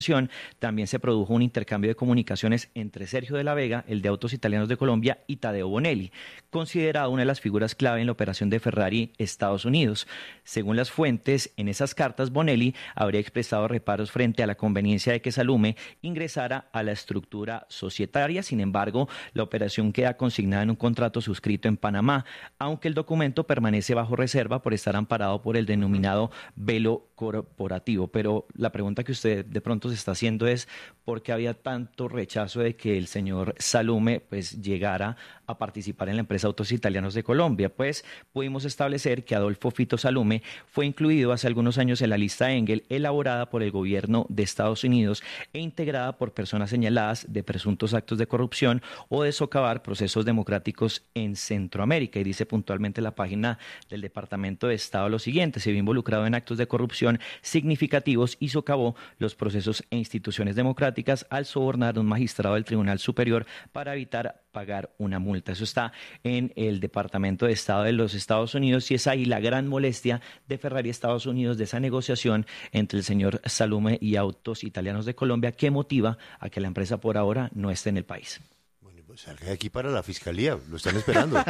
también se produjo un intercambio de comunicaciones entre Sergio de la Vega, el de Autos Italianos de Colombia, y Tadeo Bonelli, considerado una de las figuras clave en la operación de Ferrari Estados Unidos. Según las fuentes, en esas cartas Bonelli habría expresado reparos frente a la conveniencia de que Salume ingresara a la estructura societaria. Sin embargo, la operación queda consignada en un contrato suscrito en Panamá, aunque el documento permanece bajo reserva por estar amparado por el denominado velo corporativo. Pero la pregunta que usted de pronto se está haciendo es por qué había tanto rechazo de que el señor Salume pues llegara a participar en la empresa Autos Italianos de Colombia. Pues pudimos establecer que Adolfo Fito Salume fue incluido hace algunos años en la lista Engel elaborada por el gobierno de Estados Unidos e integrada por personas señaladas de presuntos actos de corrupción o de socavar procesos democráticos en Centroamérica. Y dice puntualmente la página del Departamento de Estado lo siguiente: se vio involucrado en actos de corrupción significativos y socavó los procesos e instituciones democráticas al sobornar a un magistrado del Tribunal Superior para evitar pagar una multa. Eso está en el Departamento de Estado de los Estados Unidos y es ahí la gran molestia de Ferrari Estados Unidos, de esa negociación entre el señor Salume y Autos Italianos de Colombia, que motiva a que la empresa por ahora no esté en el país. Bueno, pues salga de aquí para la fiscalía, lo están esperando.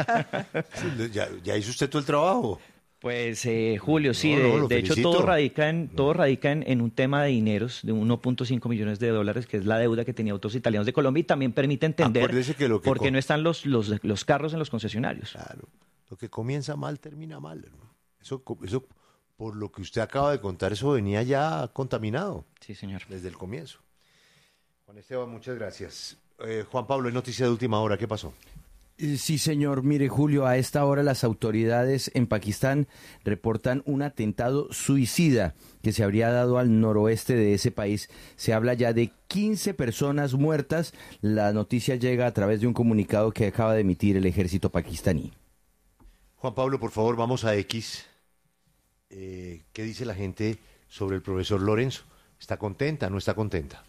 Ya hizo usted todo el trabajo. Pues Julio, sí, de hecho felicito. todo radica en un tema de dineros de 1.5 millones de dólares, que es la deuda que tenía Autos Italianos de Colombia, y también permite entender por qué no están los carros en los concesionarios. Claro, lo que comienza mal termina mal, ¿no? Eso, por lo que usted acaba de contar, eso venía ya contaminado. Sí, señor. Desde el comienzo. Juan Esteban, muchas gracias. Juan Pablo, en noticia de última hora, ¿qué pasó? Sí, señor. Mire, Julio, a esta hora las autoridades en Pakistán reportan un atentado suicida que se habría dado al noroeste de ese país. Se habla ya de 15 personas muertas. La noticia llega a través de un comunicado que acaba de emitir el ejército pakistaní. Juan Pablo, por favor, vamos a X. ¿Qué dice la gente sobre el profesor Lorenzo? ¿Está contenta? ¿No está contenta?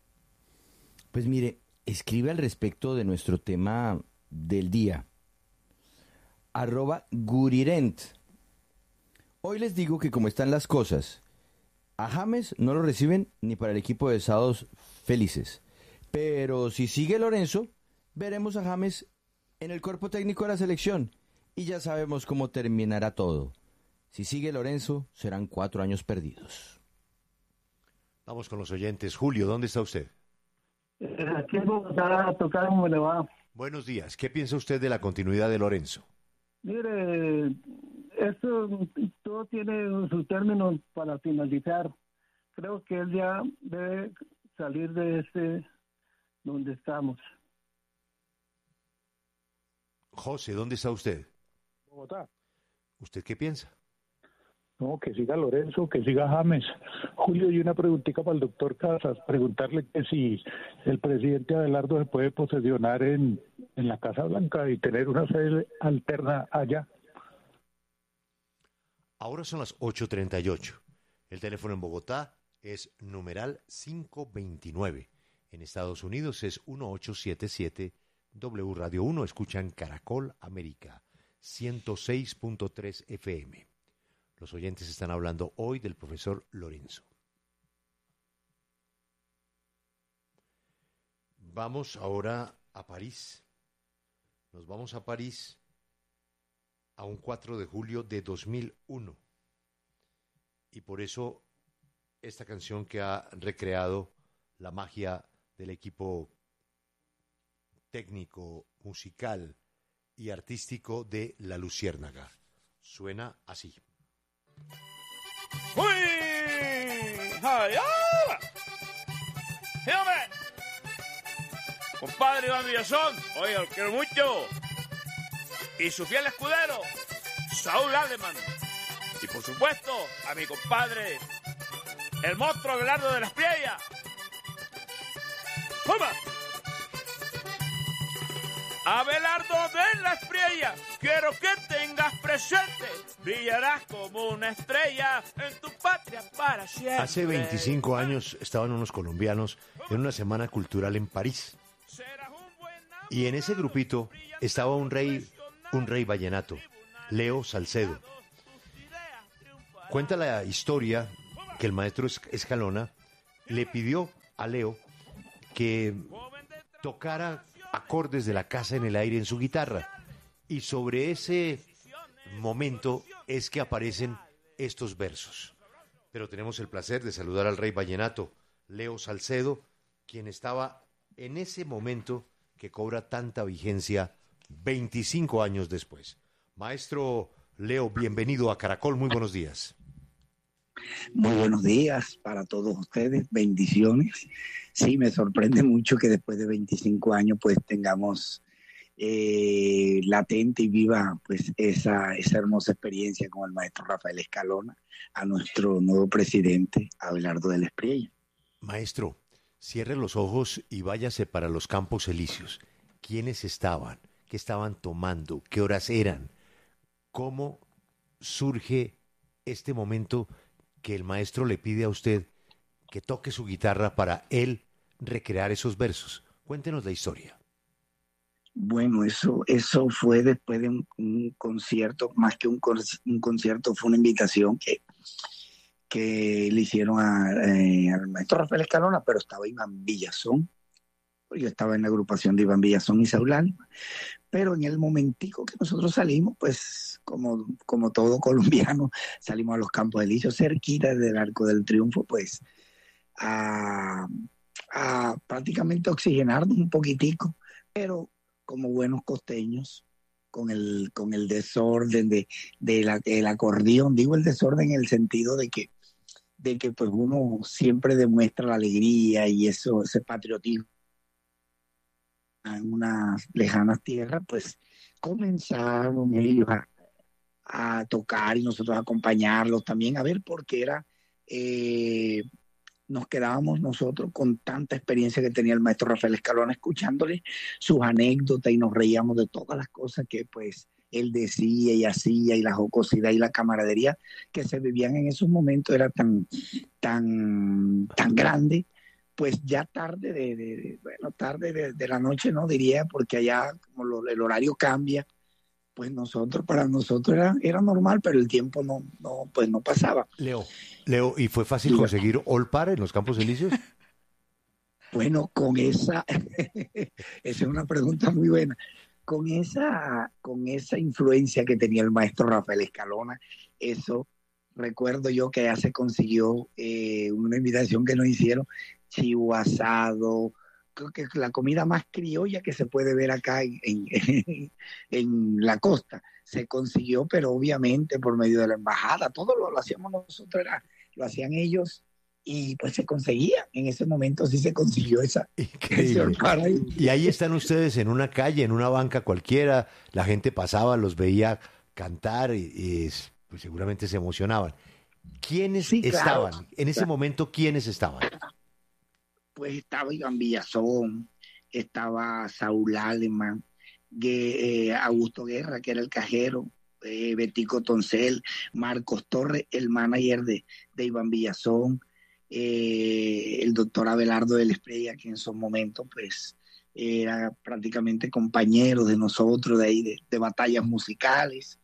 Pues mire, escribe al respecto de nuestro tema del día. @Gurirent. Hoy les digo que como están las cosas, a James no lo reciben ni para el equipo de Sábados Felices. Pero si sigue Lorenzo, veremos a James en el cuerpo técnico de la selección y ya sabemos cómo terminará todo. Si sigue Lorenzo, serán 4 años perdidos. Vamos con los oyentes. Julio, ¿dónde está usted? Aquí en Bogotá, a tocar cómo le va. Buenos días. ¿Qué piensa usted de la continuidad de Lorenzo? Mire, esto todo tiene su término para finalizar. Creo que él ya debe salir de donde estamos. José, ¿dónde está usted? Bogotá. ¿Usted qué piensa? No, que siga Lorenzo, que siga James. Julio, y una preguntita para el doctor Casas, preguntarle que si el presidente Abelardo se puede posesionar en la Casa Blanca y tener una sede alterna allá. Ahora son las 8:38. El teléfono en Bogotá es numeral 529. En Estados Unidos es 1877 W Radio 1. Escuchan Caracol América 106.3 FM. Los oyentes están hablando hoy del profesor Lorenzo. Vamos ahora a París. Nos vamos a París a un 4 de julio de 2001. Y por eso esta canción que ha recreado la magia del equipo técnico, musical y artístico de La Luciérnaga. Suena así. ¡Uy! ¡Ay, ah! ¡Sí, hombre! Compadre Iván Villazón, oye, lo quiero mucho. Y su fiel escudero, Saúl Alemán. Y por supuesto, a mi compadre, el monstruo Abelardo de las Priellas. ¡Toma! Abelardo de las Priellas, quiero que tengas presente, brillarás como una estrella en tu patria para siempre. Hace 25 años estaban unos colombianos en una semana cultural en París. Y en ese grupito estaba un rey vallenato, Leo Salcedo. Cuenta la historia que el maestro Escalona le pidió a Leo que tocara acordes de La Casa en el Aire en su guitarra. Y sobre ese momento es que aparecen estos versos. Pero tenemos el placer de saludar al rey vallenato, Leo Salcedo, quien estaba en ese momento que cobra tanta vigencia 25 años después. Maestro Leo, bienvenido a Caracol, muy buenos días. Muy buenos días para todos ustedes, bendiciones. Sí, me sorprende mucho que después de 25 años pues tengamos latente y viva pues esa hermosa experiencia con el maestro Rafael Escalona, a nuestro nuevo presidente Abelardo de la Espriella. Maestro, cierre los ojos y váyase para los Campos Elíseos. ¿Quiénes estaban? ¿Qué estaban tomando? ¿Qué horas eran? ¿Cómo surge este momento que el maestro le pide a usted que toque su guitarra para él recrear esos versos? Cuéntenos la historia. Bueno, eso fue después de un concierto, más que un concierto, fue una invitación que le hicieron al maestro Rafael Escalona, pero estaba Iván Villazón. Yo estaba en la agrupación de Iván Villazón y Saúl Alma, pero en el momentico que nosotros salimos, pues como todo colombiano, salimos a los Campos Elíseos, cerquita del Arco del Triunfo, pues a prácticamente oxigenarnos un poquitico, pero como buenos costeños, con el desorden del acordeón. Digo el desorden en el sentido de que pues uno siempre demuestra la alegría y ese patriotismo en unas lejanas tierras, pues comenzaron ellos a tocar y nosotros a acompañarlos también, a ver, porque era... nos quedábamos nosotros con tanta experiencia que tenía el maestro Rafael Escalona, escuchándole sus anécdotas, y nos reíamos de todas las cosas que pues él decía y hacía, y la jocosidad y la camaradería que se vivían en esos momentos era tan grande. Pues ya tarde de la noche, no diría, porque allá como el horario cambia, pues para nosotros era normal, pero el tiempo no pasaba. Leo, ¿y fue fácil conseguir Olpar en los Campos Elíseos? Bueno, esa es una pregunta muy buena. Con esa influencia que tenía el maestro Rafael Escalona, eso recuerdo yo que ya se consiguió una invitación que nos hicieron, chivo asado, creo que la comida más criolla que se puede ver acá en la costa. Se consiguió, pero obviamente por medio de la embajada, todo lo hacíamos nosotros, lo hacían ellos, y pues se conseguía. En ese momento sí se consiguió ese y ahí están ustedes en una calle, en una banca cualquiera, la gente pasaba, los veía cantar y pues seguramente se emocionaban. ¿Quiénes estaban? Claro. En ese momento, ¿quiénes estaban? Pues estaba Iván Villazón, estaba Saúl Aleman, Augusto Guerra, que era el cajero, Betico Toncel, Marcos Torres, el manager de Iván Villazón, el doctor Abelardo de la Espriella, que en esos momentos pues era prácticamente compañero de nosotros de ahí, de batallas musicales.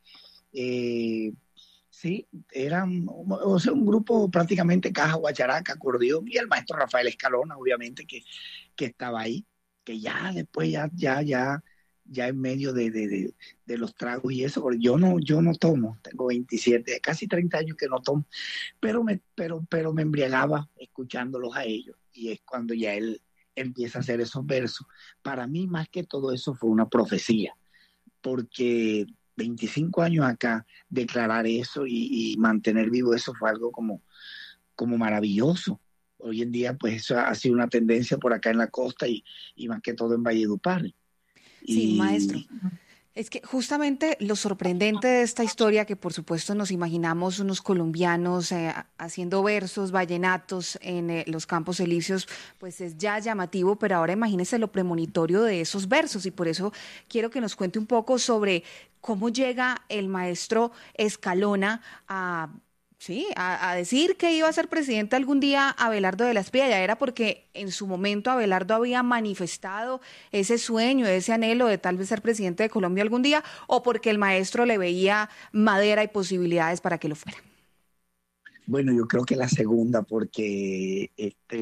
Sí, eran un grupo prácticamente caja, guacharaca, acordeón, y el maestro Rafael Escalona, obviamente, que estaba ahí, que ya después, ya en medio de los tragos y eso, porque yo no tomo, tengo 27, casi 30 años que no tomo, pero me embriagaba escuchándolos a ellos, y es cuando ya él empieza a hacer esos versos. Para mí, más que todo eso, fue una profecía, porque 25 años acá, declarar eso y mantener vivo eso fue algo como maravilloso. Hoy en día, pues eso ha sido una tendencia por acá en la costa y más que todo en Valledupar. Sí, maestro. Es que justamente lo sorprendente de esta historia, que por supuesto nos imaginamos unos colombianos haciendo versos, vallenatos en los Campos Elíseos, pues es ya llamativo, pero ahora imagínese lo premonitorio de esos versos, y por eso quiero que nos cuente un poco sobre cómo llega el maestro Escalona a decir que iba a ser presidente algún día Abelardo de la Espriella. Ya era porque en su momento Abelardo había manifestado ese sueño, ese anhelo de tal vez ser presidente de Colombia algún día, o porque el maestro le veía madera y posibilidades para que lo fuera. Bueno, yo creo que la segunda, porque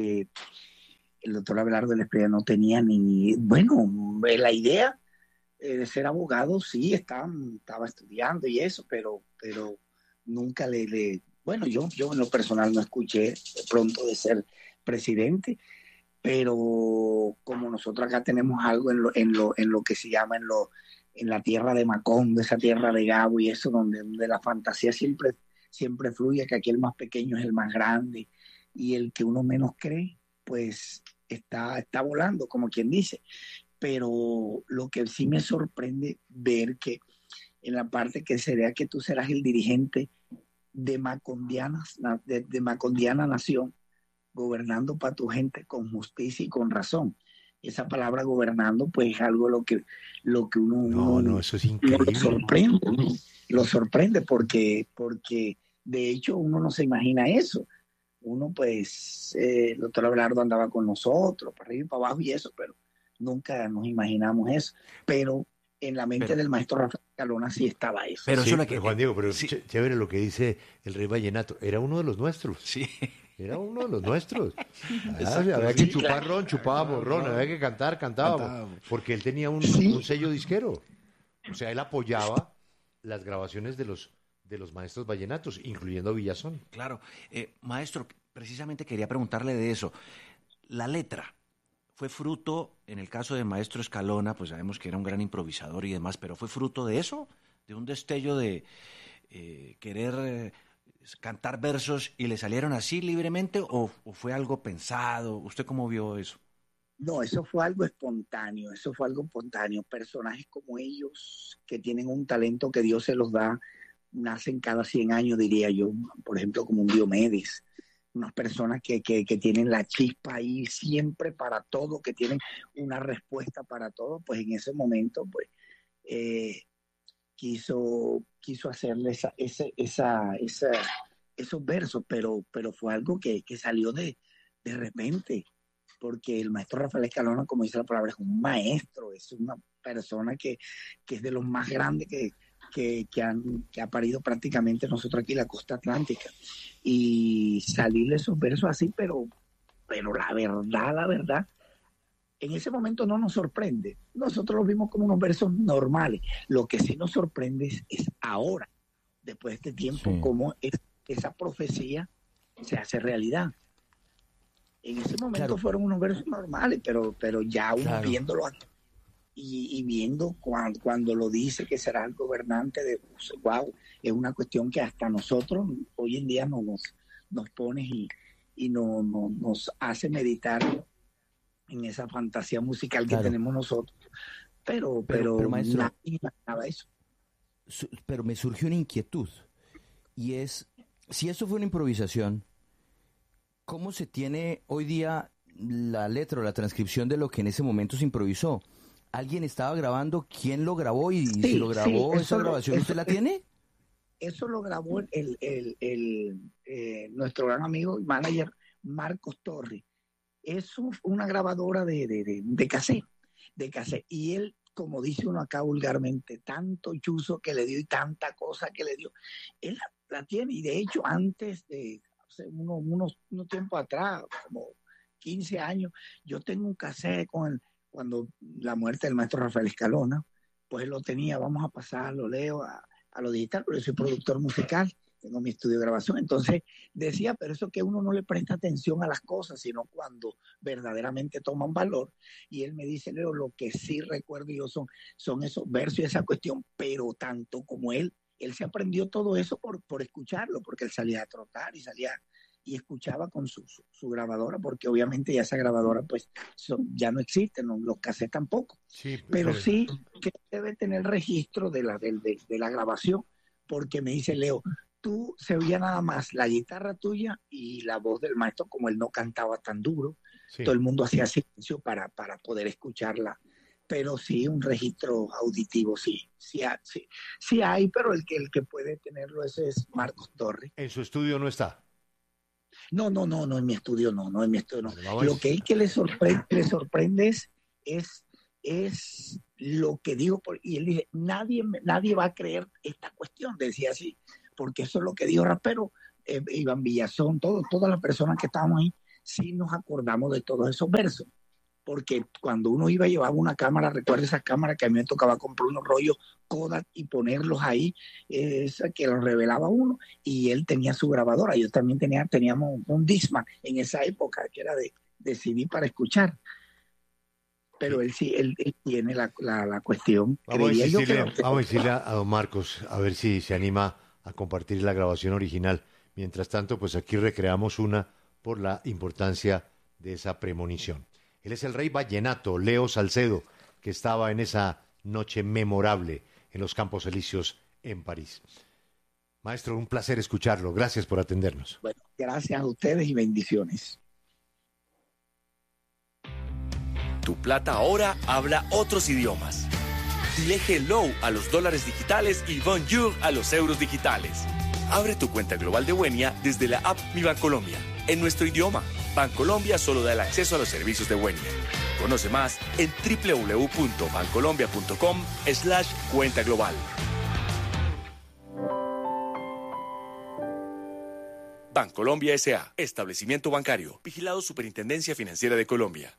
el doctor Abelardo del Espriella no tenía la idea de ser abogado, sí, estaba estudiando y eso, pero nunca bueno, yo en lo personal no escuché de pronto de ser presidente, pero como nosotros acá tenemos algo en lo que se llama en la tierra de Macondo, esa tierra de Gabo y eso, donde la fantasía siempre fluye, que aquí el más pequeño es el más grande y el que uno menos cree, pues está volando, como quien dice. Pero lo que sí me sorprende ver que en la parte que se vea que tú serás el dirigente de Macondiana nación, gobernando para tu gente con justicia y con razón. Esa palabra gobernando, pues es algo lo que uno No, eso es increíble. Lo sorprende porque de hecho uno no se imagina eso. Uno pues, el doctor Abelardo andaba con nosotros, para arriba y para abajo y eso, pero nunca nos imaginamos eso. Pero en la mente del maestro Rafael Escalona sí estaba eso. Pero sí, Juan Diego, pero sí, chévere lo que dice el Rey Vallenato. Era uno de los nuestros. Sí. Era uno de los nuestros. Había que chupar ron, chupábamos ron. Había que cantar, cantábamos. Porque él tenía un sello disquero. O sea, él apoyaba las grabaciones de los maestros vallenatos, incluyendo Villazón. Claro. Maestro, precisamente quería preguntarle de eso. La letra fue fruto, en el caso de Maestro Escalona, pues sabemos que era un gran improvisador y demás, pero ¿fue fruto de eso? ¿De un destello de querer cantar versos y le salieron así libremente o fue algo pensado? ¿Usted cómo vio eso? No, eso fue algo espontáneo, Personajes como ellos, que tienen un talento que Dios se los da, nacen cada 100 años, diría yo, por ejemplo, como un Diomedes. Unas personas que tienen la chispa ahí siempre para todo, que tienen una respuesta para todo, pues en ese momento, pues, quiso hacerle esos versos, pero fue algo que salió de repente, porque el maestro Rafael Escalona, como dice la palabra, es un maestro, es una persona que es de los más grandes que ha parido prácticamente nosotros aquí en la costa atlántica, y salirle esos versos así, pero la verdad, en ese momento no nos sorprende. Nosotros los vimos como unos versos normales. Lo que sí nos sorprende es ahora, después de este tiempo, cómo esa profecía se hace realidad. En ese momento fueron unos versos normales, pero ya uno viéndolo aquí y viendo cuando lo dice que será el gobernante de wow, es una cuestión que hasta nosotros hoy en día nos pone y nos hace meditar en esa fantasía musical que tenemos nosotros. Pero maestro, nadie imaginaba eso. Pero me surgió una inquietud, y es, si esto fue una improvisación, ¿cómo se tiene hoy día la letra o la transcripción de lo que en ese momento se improvisó? ¿Alguien estaba grabando? ¿Quién lo grabó? Y si lo grabó, esa grabación, ¿usted la tiene? Eso lo grabó nuestro gran amigo y manager Marcos Torres. Es una grabadora de cassette. Y él, como dice uno acá vulgarmente, tanto chuzo que le dio y tanta cosa que le dio, él la tiene. Y de hecho, antes de hace unos tiempo atrás, como 15 años, yo tengo un cassette cuando la muerte del maestro Rafael Escalona, pues él lo tenía, vamos a pasarlo, Leo, a lo digital, porque yo soy productor musical, tengo mi estudio de grabación. Entonces decía, pero eso que uno no le presta atención a las cosas, sino cuando verdaderamente toman valor. Y él me dice, Leo, lo que sí recuerdo yo son esos versos y esa cuestión, pero tanto como él se aprendió todo eso por escucharlo, porque él salía a trotar y escuchaba con su grabadora, porque obviamente ya esa grabadora pues ya no existe, los cassettes tampoco. Sí, pero sí que debe tener registro de la grabación, porque me dice, Leo, tú se oía nada más la guitarra tuya y la voz del maestro, como él no cantaba tan duro, todo el mundo hacía silencio para poder escucharla. Pero sí, un registro auditivo, sí hay, pero el que puede tenerlo ese es Marcos Torres. ¿En su estudio no está? No, en mi estudio no. Lo que le sorprende es lo que dijo, y él dice, nadie va a creer esta cuestión, decía así, porque eso es lo que dijo Rapero, Iván Villazón, todas las personas que estábamos ahí, sí nos acordamos de todos esos versos. Porque cuando uno iba a llevar una cámara, recuerda esa cámara que a mí me tocaba comprar unos rollos Kodak y ponerlos ahí, esa que lo revelaba uno, y él tenía su grabadora. Yo también teníamos un Discman en esa época, que era de CD para escuchar. Pero él sí, él tiene la cuestión. Vamos a decirle a don Marcos, a ver si se anima a compartir la grabación original. Mientras tanto, pues aquí recreamos una por la importancia de esa premonición. Él es el rey vallenato, Leo Salcedo, que estaba en esa noche memorable en los Campos Elíseos en París. Maestro, un placer escucharlo. Gracias por atendernos. Bueno, gracias a ustedes y bendiciones. Tu plata ahora habla otros idiomas. Dile hello a los dólares digitales y bonjour a los euros digitales. Abre tu cuenta global de Buenia desde la app Mi Bancolombia, en nuestro idioma. Bancolombia solo da el acceso a los servicios de Buenia. Conoce más en www.bancolombia.com/cuenta global. Bancolombia S.A. Establecimiento bancario. Vigilado Superintendencia Financiera de Colombia.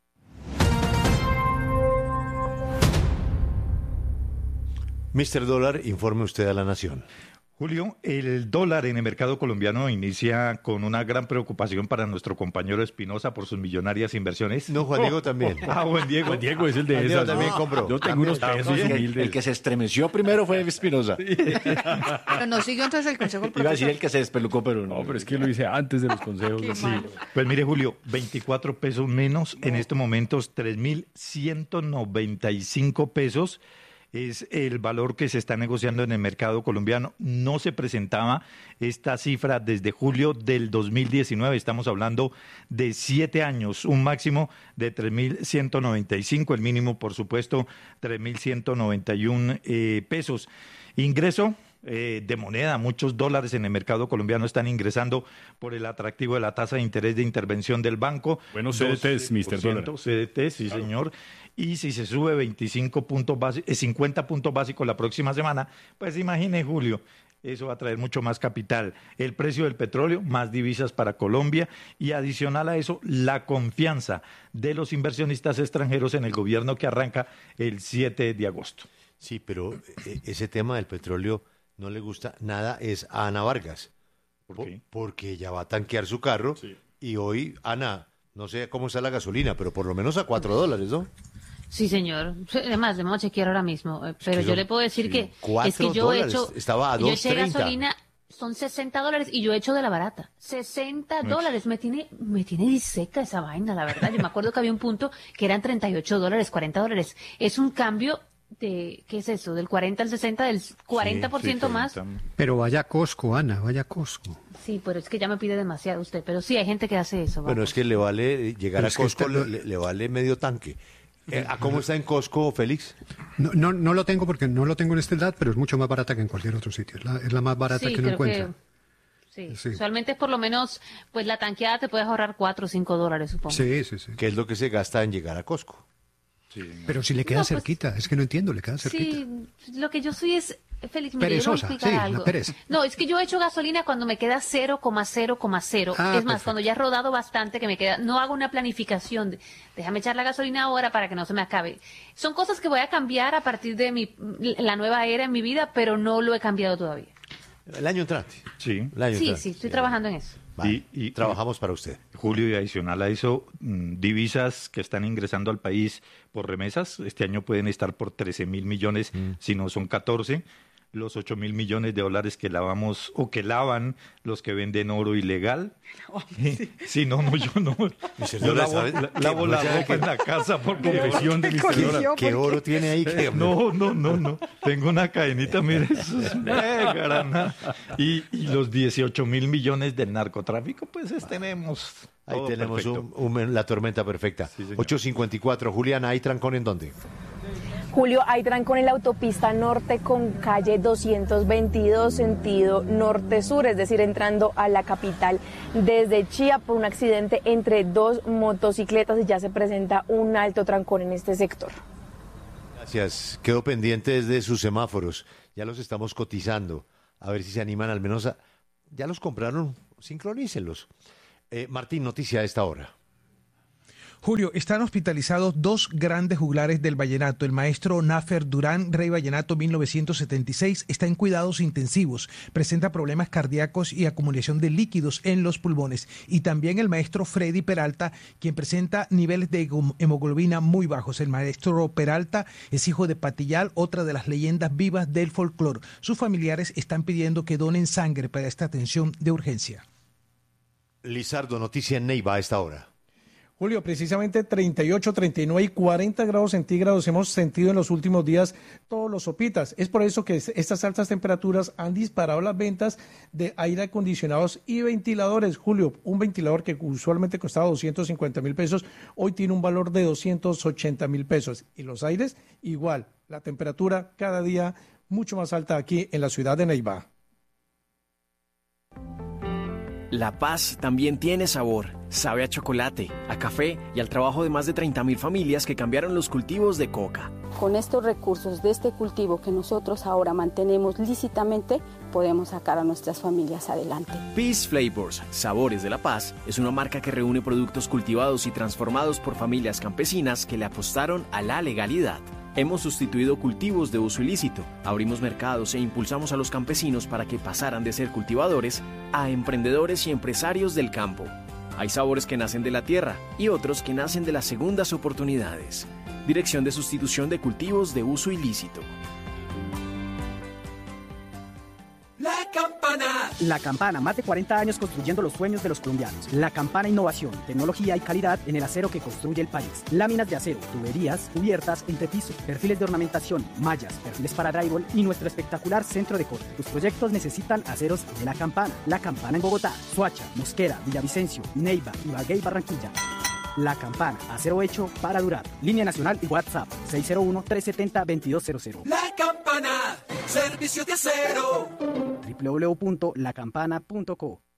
Mr. Dólar, informe usted a la Nación. Julio, el dólar en el mercado colombiano inicia con una gran preocupación para nuestro compañero Espinosa por sus millonarias inversiones. No, Juan Diego también. Juan Diego. Juan Diego es el de esas. También compró. Yo tengo unos pesos humildes. El que se estremeció primero fue Espinosa. Pero no siguió entonces el consejo del profesor. Iba a decir el que se despelucó, pero no. No, pero es que lo hice antes de los consejos. Qué Sí. malo. Pues mire, Julio, 24 pesos menos, en estos momentos 3.195 pesos. Es el valor que se está negociando en el mercado colombiano. No se presentaba esta cifra desde julio del 2019. Estamos hablando de 7 años, un máximo de 3.195, el mínimo, por supuesto, 3.191 pesos. Ingreso de moneda, muchos dólares en el mercado colombiano están ingresando por el atractivo de la tasa de interés de intervención del banco. Buenos CDTs, Mr. Dólar. CDTs, sí, claro, señor. Y si se sube 50 puntos básicos la próxima semana, pues imagine, Julio, eso va a traer mucho más capital. El precio del petróleo, más divisas para Colombia, y adicional a eso, la confianza de los inversionistas extranjeros en el gobierno que arranca el 7 de agosto. Sí, pero ese tema del petróleo no le gusta nada es a Ana Vargas. ¿Por qué? Porque ella va a tanquear su carro, sí. Y hoy, Ana, no sé cómo está la gasolina, pero por lo menos a $4, ¿no? Sí, señor. Además, vamos a chequear ahora mismo. Pero yo le puedo decir que es que yo he hecho... Estaba a $2.30. Yo eché gasolina, son $60 y yo he hecho de la barata. $60. Me tiene diseca esa vaina, la verdad. Yo me acuerdo que había un punto que eran $38, $40. Es un cambio de, ¿qué es eso? Del 40 al 60, del 40% sí, más. Pero vaya a Costco, Ana, vaya a Costco. Sí, pero es que ya me pide demasiado usted. Pero sí, hay gente que hace eso. Bueno, es que le vale, llegar a Costco le vale medio tanque. ¿A cómo está en Costco, Félix? No lo tengo porque no lo tengo en esta edad, pero es mucho más barata que en cualquier otro sitio. Es la más barata que uno encuentra. Sí, usualmente es por lo menos, pues la tanqueada te puedes ahorrar $4 o $5, supongo. Sí. ¿Qué es lo que se gasta en llegar a Costco? Sí. Pero si le queda cerquita, es que no entiendo, le queda cerquita. Sí, lo que yo soy es, Félix, mire, perezosa, yo voy a explicar algo. No, es que yo he hecho gasolina cuando me queda 0,0,0. Es más, perfecto. Cuando ya he rodado bastante que me queda, no hago una planificación. Déjame echar la gasolina ahora para que no se me acabe. Son cosas que voy a cambiar a partir de la nueva era en mi vida, pero no lo he cambiado todavía. El año entrante. Sí. Sí, estoy trabajando en eso. Vale, y trabajamos para usted. Julio, y adicional a eso, divisas que están ingresando al país por remesas, este año pueden estar por 13.000 millones, si no son 14. Los 8.000 millones de dólares que lavamos o que lavan los que venden oro ilegal. Oh, sí, no, yo no. Yo lavo la ropa en la casa por confesión de mi señora. ¿Qué oro tiene ahí? No. Tengo una cadenita, mire, eso es grana. Y los 18.000 millones del narcotráfico, pues tenemos. Ahí tenemos la tormenta perfecta. Sí, 8:54. Juliana, ¿hay trancón en dónde? Julio, hay trancón en la autopista norte con calle 222 sentido norte-sur, es decir, entrando a la capital desde Chía por un accidente entre dos motocicletas y ya se presenta un alto trancón en este sector. Gracias. Quedo pendiente desde sus semáforos. Ya los estamos cotizando. A ver si se animan al menos ya los compraron, sincronícenlos. Martín, noticia a esta hora. Julio, están hospitalizados 2 grandes juglares del vallenato. El maestro Nafer Durán, Rey Vallenato 1976, está en cuidados intensivos, presenta problemas cardíacos y acumulación de líquidos en los pulmones. Y también el maestro Freddy Peralta, quien presenta niveles de hemoglobina muy bajos. El maestro Peralta es hijo de Patillal, otra de las leyendas vivas del folclore. Sus familiares están pidiendo que donen sangre para esta atención de urgencia. Lizardo, noticia en Neiva a esta hora. Julio, precisamente 38, 39 y 40 grados centígrados hemos sentido en los últimos días todos los sopitas. Es por eso que estas altas temperaturas han disparado las ventas de aire acondicionados y ventiladores. Julio, un ventilador que usualmente costaba 250.000 pesos, hoy tiene un valor de 280.000 pesos. Y los aires, igual. La temperatura cada día mucho más alta aquí en la ciudad de Neiva. La paz también tiene sabor. Sabe a chocolate, a café y al trabajo de más de 30.000 familias que cambiaron los cultivos de coca. Con estos recursos de este cultivo que nosotros ahora mantenemos lícitamente, podemos sacar a nuestras familias adelante. Peace Flavors, Sabores de la Paz, es una marca que reúne productos cultivados y transformados por familias campesinas que le apostaron a la legalidad. Hemos sustituido cultivos de uso ilícito, abrimos mercados e impulsamos a los campesinos para que pasaran de ser cultivadores a emprendedores y empresarios del campo. Hay sabores que nacen de la tierra y otros que nacen de las segundas oportunidades. Dirección de Sustitución de Cultivos de Uso Ilícito. La Campana, más de 40 años construyendo los sueños de los colombianos. La Campana, innovación, tecnología y calidad en el acero que construye el país. Láminas de acero, tuberías, cubiertas, entrepiso, perfiles de ornamentación, mallas, perfiles para drywall y nuestro espectacular centro de corte. Tus proyectos necesitan aceros de La Campana. La Campana en Bogotá, Soacha, Mosquera, Villavicencio, Neiva, Ibagué y Barranquilla. La Campana, acero hecho para durar. Línea nacional y WhatsApp 601-370-2200. La Campana, servicio de acero. www.lacampana.co.